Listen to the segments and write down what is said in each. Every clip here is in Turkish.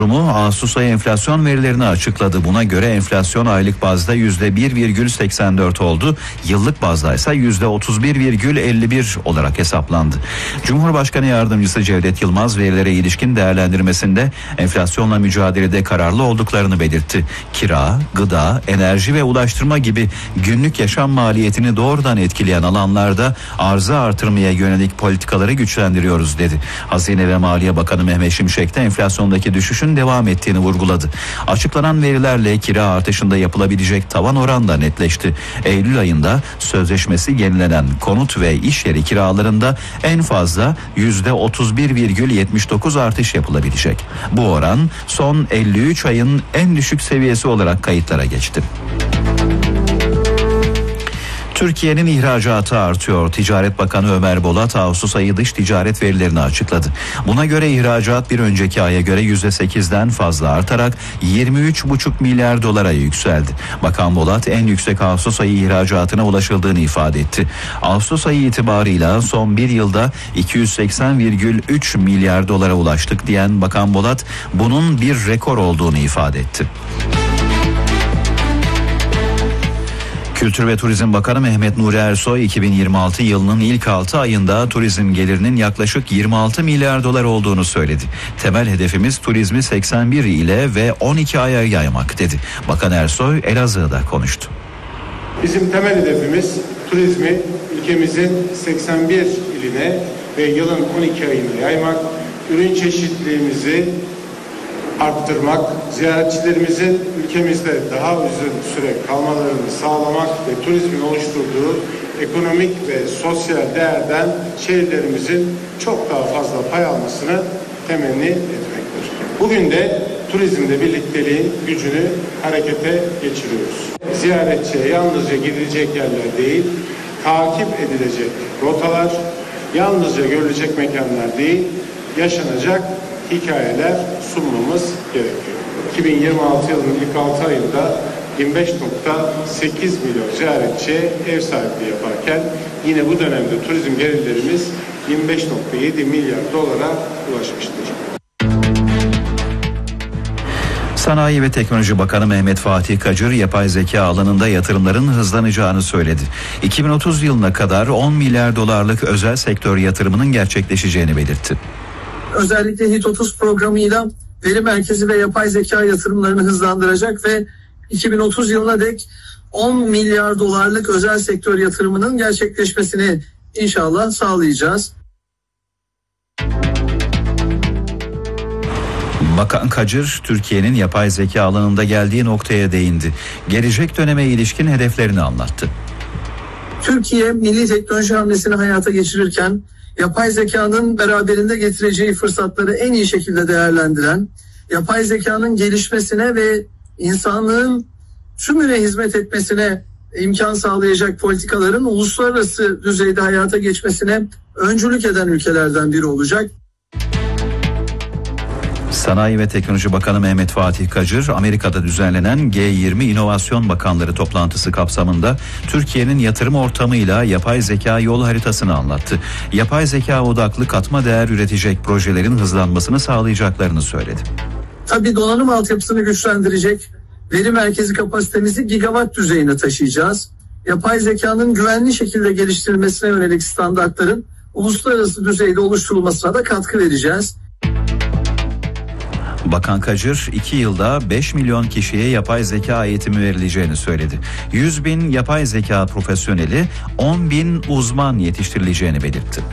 Ağustos ayı enflasyon verilerini açıkladı. Buna göre enflasyon aylık bazda %1,84 oldu. Yıllık bazda ise %31,51 olarak hesaplandı. Cumhurbaşkanı Yardımcısı Cevdet Yılmaz verilere ilişkin değerlendirmesinde enflasyonla mücadelede kararlı olduklarını belirtti. Kira, gıda, enerji ve ulaştırma gibi günlük yaşam maliyetini doğrudan etkileyen alanlarda arzı artırmaya yönelik politikaları güçlendiriyoruz dedi. Hazine ve Maliye Bakanı Mehmet Şimşek de enflasyondaki düşüşün devam ettiğini vurguladı. Açıklanan verilerle kira artışında yapılabilecek tavan oran da netleşti. Eylül ayında sözleşmesi yenilenen konut ve iş yeri kiralarında en fazla %31,79 artış yapılabilecek. Bu oran son 53 ayın en düşük seviyesi olarak kayıtlara geçti. Türkiye'nin ihracatı artıyor. Ticaret Bakanı Ömer Bolat Ağustos ayı dış ticaret verilerini açıkladı. Buna göre ihracat bir önceki aya göre %8'den fazla artarak 23,5 milyar dolara yükseldi. Bakan Bolat en yüksek Ağustos ayı ihracatına ulaşıldığını ifade etti. Ağustos ayı itibarıyla son bir yılda 280,3 milyar dolara ulaştık diyen Bakan Bolat bunun bir rekor olduğunu ifade etti. Kültür ve Turizm Bakanı Mehmet Nuri Ersoy 2026 yılının ilk 6 ayında turizm gelirinin yaklaşık 26 milyar dolar olduğunu söyledi. Temel hedefimiz turizmi 81 ile ve 12 aya yaymak dedi. Bakan Ersoy Elazığ'da konuştu. Bizim temel hedefimiz turizmi ülkemizin 81 iline ve yılın 12 ayına yaymak, ürün çeşitliliğimizi arttırmak, ziyaretçilerimizin ülkemizde daha uzun süre kalmalarını sağlamak ve turizmin oluşturduğu ekonomik ve sosyal değerden şehirlerimizin çok daha fazla pay almasını temenni etmektir. Bugün de turizmde birlikteliğin gücünü harekete geçiriyoruz. Ziyaretçiye yalnızca gidilecek yerler değil, takip edilecek rotalar, yalnızca görülecek mekanlar değil, yaşanacak hikayeler sunmamız gerekiyor. 2026 yılının ilk 6 ayında 25,8 milyon ziyaretçiye ev sahipliği yaparken yine bu dönemde turizm gelirlerimiz 25,7 milyar dolara ulaşmıştır. Sanayi ve Teknoloji Bakanı Mehmet Fatih Kacır yapay zeka alanında yatırımların hızlanacağını söyledi. 2030 yılına kadar 10 milyar dolarlık özel sektör yatırımının gerçekleşeceğini belirtti. Özellikle HIT 30 programıyla veri merkezi ve yapay zeka yatırımlarını hızlandıracak ve 2030 yılına dek 10 milyar dolarlık özel sektör yatırımının gerçekleşmesini inşallah sağlayacağız. Bakan Kacır, Türkiye'nin yapay zeka alanında geldiği noktaya değindi. Gelecek döneme ilişkin hedeflerini anlattı. Türkiye milli teknoloji hamlesini hayata geçirirken yapay zekanın beraberinde getireceği fırsatları en iyi şekilde değerlendiren, yapay zekanın gelişmesine ve insanlığın tümüne hizmet etmesine imkan sağlayacak politikaların uluslararası düzeyde hayata geçmesine öncülük eden ülkelerden biri olacak. Sanayi ve Teknoloji Bakanı Mehmet Fatih Kacır, Amerika'da düzenlenen G20 İnovasyon Bakanları toplantısı kapsamında Türkiye'nin yatırım ortamıyla yapay zeka yol haritasını anlattı. Yapay zeka odaklı katma değer üretecek projelerin hızlanmasını sağlayacaklarını söyledi. Tabii donanım altyapısını güçlendirecek, veri merkezi kapasitemizi gigawatt düzeyine taşıyacağız. Yapay zekanın güvenli şekilde geliştirilmesine yönelik standartların uluslararası düzeyde oluşturulmasına da katkı vereceğiz. Bakan Kacır 2 yılda 5 milyon kişiye yapay zeka eğitimi verileceğini söyledi. 100 bin yapay zeka profesyoneli, 10 bin uzman yetiştirileceğini belirtti.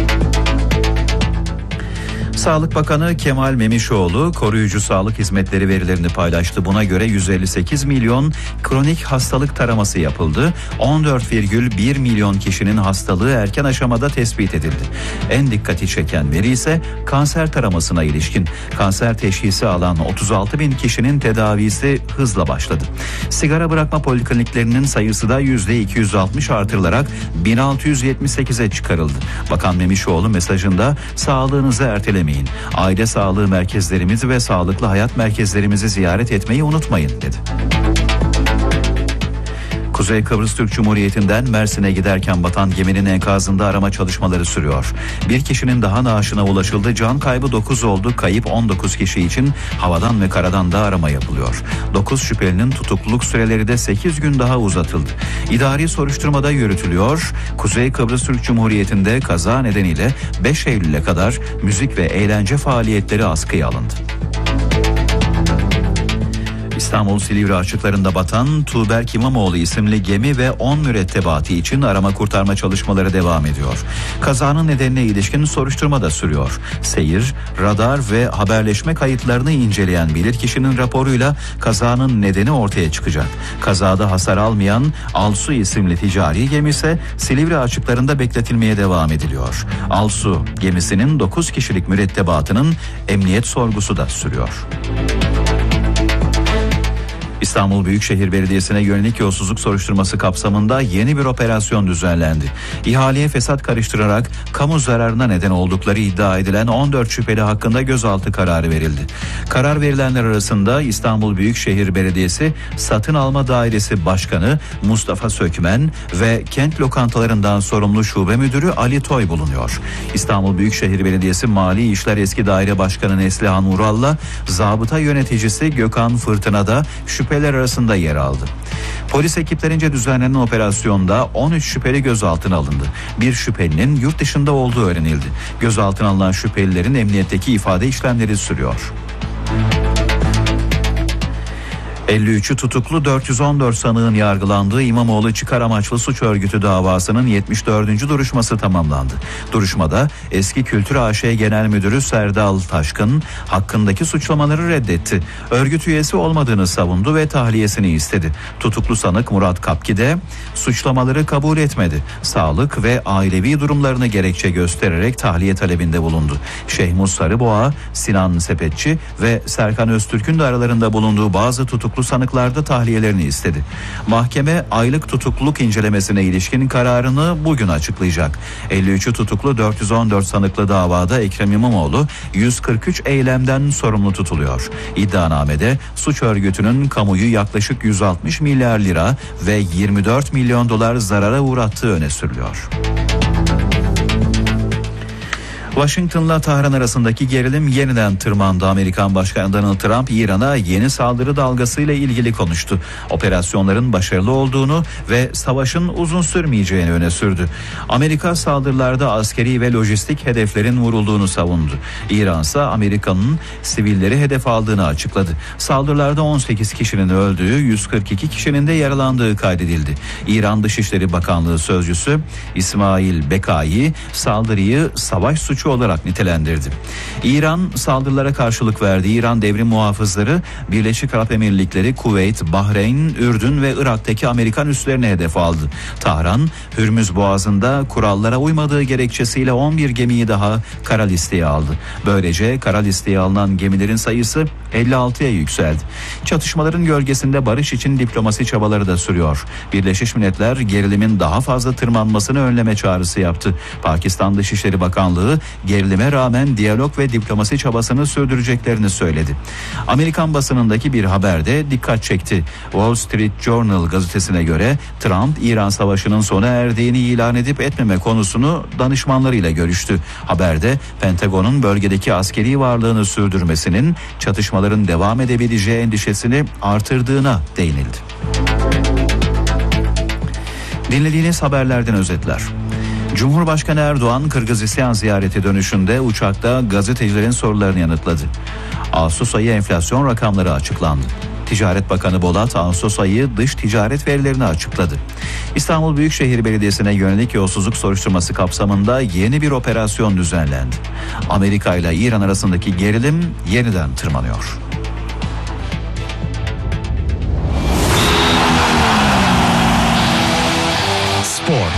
Sağlık Bakanı Kemal Memişoğlu koruyucu sağlık hizmetleri verilerini paylaştı. Buna göre 158 milyon kronik hastalık taraması yapıldı. 14,1 milyon kişinin hastalığı erken aşamada tespit edildi. En dikkati çeken veri ise kanser taramasına ilişkin. Kanser teşhisi alan 36 bin kişinin tedavisi hızla başladı. Sigara bırakma polikliniklerinin sayısı da %260 artırılarak 1678'e çıkarıldı. Bakan Memişoğlu mesajında sağlığınızı ertelemeyin. Aile sağlığı merkezlerimizi ve sağlıklı hayat merkezlerimizi ziyaret etmeyi unutmayın dedi. Kuzey Kıbrıs Türk Cumhuriyeti'nden Mersin'e giderken batan geminin enkazında arama çalışmaları sürüyor. Bir kişinin daha naaşına ulaşıldı. Can kaybı 9 oldu. Kayıp 19 kişi için havadan ve karadan da arama yapılıyor. 9 şüphelinin tutukluluk süreleri de 8 gün daha uzatıldı. İdari soruşturmada yürütülüyor. Kuzey Kıbrıs Türk Cumhuriyeti'nde kaza nedeniyle 5 Eylül'e kadar müzik ve eğlence faaliyetleri askıya alındı. İstanbul Silivri açıklarında batan Tuğberk İmamoğlu isimli gemi ve 10 mürettebatı için arama kurtarma çalışmaları devam ediyor. Kazanın nedenine ilişkin soruşturma da sürüyor. Seyir, radar ve haberleşme kayıtlarını inceleyen bilirkişinin raporuyla kazanın nedeni ortaya çıkacak. Kazada hasar almayan Alsu isimli ticari gemi ise Silivri açıklarında bekletilmeye devam ediliyor. Alsu gemisinin 9 kişilik mürettebatının emniyet sorgusu da sürüyor. İstanbul Büyükşehir Belediyesi'ne yönelik yolsuzluk soruşturması kapsamında yeni bir operasyon düzenlendi. İhaleye fesat karıştırarak kamu zararına neden oldukları iddia edilen 14 şüpheli hakkında gözaltı kararı verildi. Karar verilenler arasında İstanbul Büyükşehir Belediyesi Satın Alma Dairesi Başkanı Mustafa Sökmen ve kent lokantalarından sorumlu şube müdürü Ali Toy bulunuyor. İstanbul Büyükşehir Belediyesi Mali İşler Eski Daire Başkanı Neslihan Ural'la zabıta yöneticisi Gökhan Fırtına da şüpheler arasında yer aldı. Polis ekiplerince düzenlenen operasyonda 13 şüpheli gözaltına alındı. Bir şüphelinin yurt dışında olduğu öğrenildi. Gözaltına alınan şüphelilerin emniyetteki ifade işlemleri sürüyor. 53'ü tutuklu 414 sanığın yargılandığı İmamoğlu çıkar amaçlı suç örgütü davasının 74. duruşması tamamlandı. Duruşmada eski Kültür AŞ Genel Müdürü Serdal Taşkın hakkındaki suçlamaları reddetti. Örgüt üyesi olmadığını savundu ve tahliyesini istedi. Tutuklu sanık Murat Kapki de suçlamaları kabul etmedi. Sağlık ve ailevi durumlarını gerekçe göstererek tahliye talebinde bulundu. Şehmuz Sarıboğa, Sinan Sepetçi ve Serkan Öztürk'ün de aralarında bulunduğu bazı tutuklu sanıklarda tahliyelerini istedi. Mahkeme aylık tutukluluk incelemesine ilişkin kararını bugün açıklayacak. 53'ü tutuklu 414 sanıklı davada Ekrem İmamoğlu 143 eylemden sorumlu tutuluyor. İddianamede suç örgütünün kamuyu yaklaşık 160 milyar lira ve 24 milyon dolar zarara uğrattığı öne sürülüyor. Washington'la Tahran arasındaki gerilim yeniden tırmandı. Amerikan Başkanı Donald Trump İran'a yeni saldırı dalgasıyla ilgili konuştu. Operasyonların başarılı olduğunu ve savaşın uzun sürmeyeceğini öne sürdü. Amerika saldırılarda askeri ve lojistik hedeflerin vurulduğunu savundu. İran ise Amerika'nın sivilleri hedef aldığını açıkladı. Saldırılarda 18 kişinin öldüğü, 142 kişinin de yaralandığı kaydedildi. İran Dışişleri Bakanlığı Sözcüsü İsmail Bekai saldırıyı savaş suçu olarak nitelendirdi. İran saldırılara karşılık verdi. İran devrim muhafızları Birleşik Arap Emirlikleri, Kuveyt, Bahreyn, Ürdün ve Irak'taki Amerikan üslerine hedef aldı. Tahran, Hürmüz Boğazı'nda kurallara uymadığı gerekçesiyle 11 gemiyi daha kara listeye aldı. Böylece kara listeye alınan gemilerin sayısı 56'ya yükseldi. Çatışmaların gölgesinde barış için diplomasi çabaları da sürüyor. Birleşmiş Milletler gerilimin daha fazla tırmanmasını önleme çağrısı yaptı. Pakistan Dışişleri Bakanlığı gerilime rağmen diyalog ve diplomasi çabasını sürdüreceklerini söyledi. Amerikan basınındaki bir haberde dikkat çekti. Wall Street Journal gazetesine göre Trump İran savaşının sona erdiğini ilan edip etmeme konusunu danışmanlarıyla görüştü. Haberde Pentagon'un bölgedeki askeri varlığını sürdürmesinin çatışmaların devam edebileceği endişesini artırdığına değinildi. Dinlediğiniz haberlerden özetler. Cumhurbaşkanı Erdoğan Kırgızistan ziyareti dönüşünde uçakta gazetecilerin sorularını yanıtladı. Ağustos ayı enflasyon rakamları açıklandı. Ticaret Bakanı Bolat Ağustos ayı dış ticaret verilerini açıkladı. İstanbul Büyükşehir Belediyesi'ne yönelik yolsuzluk soruşturması kapsamında yeni bir operasyon düzenlendi. Amerika ile İran arasındaki gerilim yeniden tırmanıyor. Spor.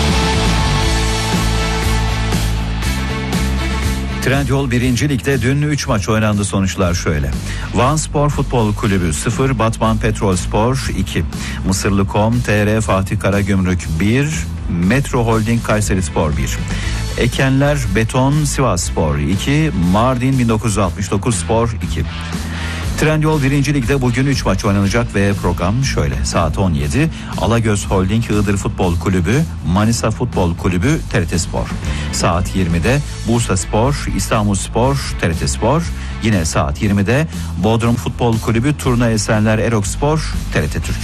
Trendyol 1. Lig'de dün 3 maç oynandı, sonuçlar şöyle. Van Spor Futbol Kulübü 0, Batman Petrol Spor 2, Mısırlı.com TR Fatih Karagümrük 1, Metro Holding Kayseri Spor 1. Ekenler Beton Sivas Spor 2, Mardin 1969 Spor 2. Trendyol 1. Lig'de bugün 3 maç oynanacak ve program şöyle. Saat 17 Alagöz Holding Iğdır Futbol Kulübü, Manisa Futbol Kulübü, TRT Spor. Saat 20'de Bursa Spor, İstanbul Spor, TRT Spor. Yine saat 20'de Bodrum Futbol Kulübü, Turna Esenler Erok Spor, TRT Türk.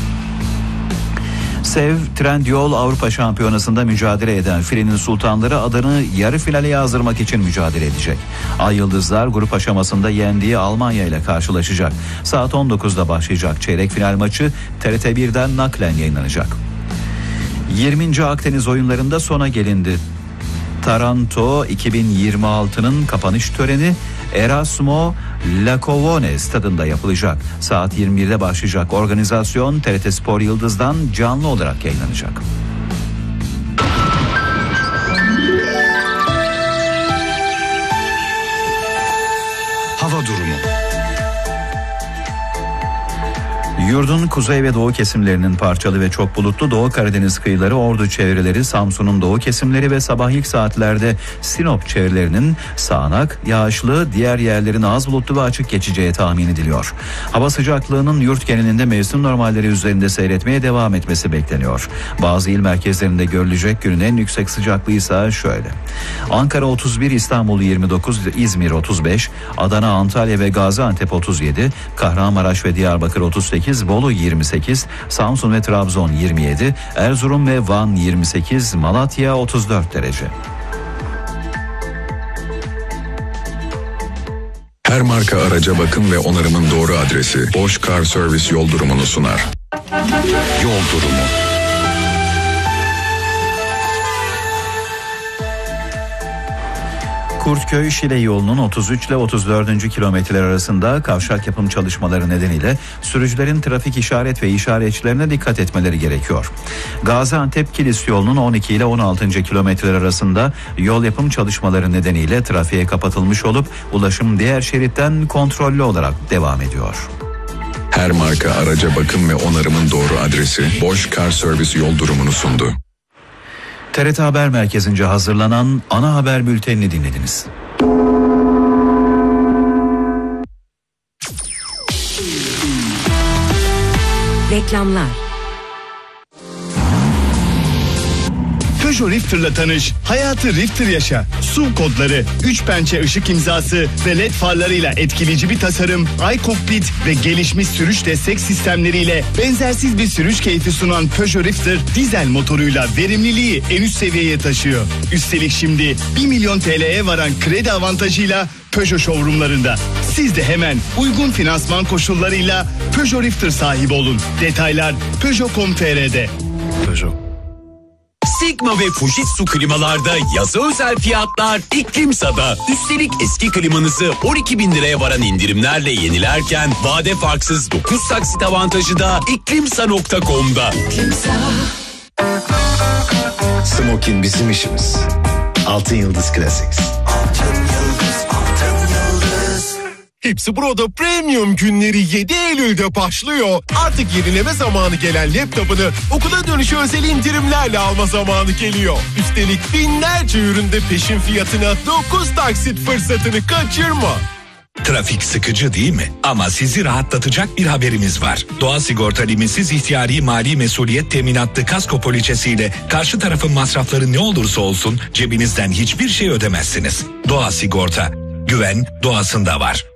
SEV Trendyol Avrupa Şampiyonası'nda mücadele eden Filenin Sultanları adını yarı finale yazdırmak için mücadele edecek. Ay Yıldızlar grup aşamasında yendiği Almanya ile karşılaşacak. Saat 19'da başlayacak çeyrek final maçı TRT 1'den naklen yayınlanacak. 20. Akdeniz oyunlarında sona gelindi. Taranto 2026'nın kapanış töreni Erasmo Lacovone stadında yapılacak. Saat 21'de başlayacak organizasyon TRT Spor Yıldız'dan canlı olarak yayınlanacak. Hava durumu. Yurdun kuzey ve doğu kesimlerinin parçalı ve çok bulutlu, Doğu Karadeniz kıyıları, Ordu çevreleri, Samsun'un doğu kesimleri ve sabah ilk saatlerde Sinop çevrelerinin sağanak, yağışlı, diğer yerlerin az bulutlu ve açık geçeceği tahmin ediliyor. Hava sıcaklığının yurt genelinde mevsim normalleri üzerinde seyretmeye devam etmesi bekleniyor. Bazı il merkezlerinde görülecek günün en yüksek sıcaklığı ise şöyle. Ankara 31, İstanbul 29, İzmir 35, Adana, Antalya ve Gaziantep 37, Kahramanmaraş ve Diyarbakır 38, Bolu 28, Samsun ve Trabzon 27, Erzurum ve Van 28, Malatya 34 derece. Her marka araca bakım ve onarımın doğru adresi Bosch Car Service yol durumunu sunar. Yol durumu. Kurtköy Şile yolunun 33 ile 34. kilometreler arasında kavşak yapım çalışmaları nedeniyle sürücülerin trafik işaret ve işaretçilerine dikkat etmeleri gerekiyor. Gaziantep Kilis yolunun 12 ile 16. kilometreler arasında yol yapım çalışmaları nedeniyle trafiğe kapatılmış olup ulaşım diğer şeritten kontrollü olarak devam ediyor. Her marka araca bakım ve onarımın doğru adresi Bosch Car Service yol durumunu sundu. TRT Haber Merkezi'nce hazırlanan ana haber bültenini dinlediniz. Reklamlar. Peugeot Rifter'la tanış, hayatı Rifter yaşa. SUV kodları, 3 pençe ışık imzası ve led farlarıyla etkileyici bir tasarım, iCockpit ve gelişmiş sürüş destek sistemleriyle benzersiz bir sürüş keyfi sunan Peugeot Rifter, dizel motoruyla verimliliği en üst seviyeye taşıyor. Üstelik şimdi 1 milyon TL'ye varan kredi avantajıyla Peugeot showroomlarında. Siz de hemen uygun finansman koşullarıyla Peugeot Rifter sahibi olun. Detaylar Peugeot.com.tr'de. Peugeot. Sigma ve Fujitsu klimalarda yaza özel fiyatlar İklimsa'da. Üstelik eski klimanızı 12.000 liraya varan indirimlerle yenilerken vade farksız 9 taksit avantajı da iklimsa.com'da. Smokin bizim işimiz. Altın Yıldız Classics. Hepsi Burada Premium günleri 7 Eylül'de başlıyor. Artık yenileme zamanı gelen laptopunu okula dönüşü özel indirimlerle alma zamanı geliyor. Üstelik binlerce üründe peşin fiyatına 9 taksit fırsatını kaçırma. Trafik sıkıcı değil mi? Ama sizi rahatlatacak bir haberimiz var. Doğa Sigorta limitsiz ihtiyari mali mesuliyet teminatlı kasko poliçesiyle karşı tarafın masrafları ne olursa olsun cebinizden hiçbir şey ödemezsiniz. Doğa Sigorta. Güven doğasında var.